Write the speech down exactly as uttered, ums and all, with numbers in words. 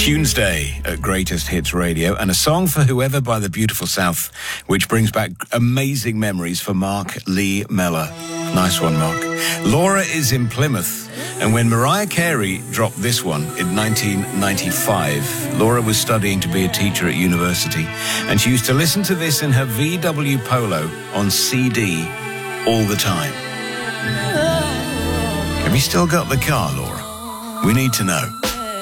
Tuesday at Greatest Hits Radio, and a song for Whoever by the Beautiful South, which brings back amazing memories for Mark Lee Mellor. Nice one, Mark. Laura is in Plymouth, and when Mariah Carey dropped this one in nineteen ninety-five, Laura was studying to be a teacher at university, and she used to listen to this in her V W Polo on C D all the time. Have you still got the car, Laura? We need to know.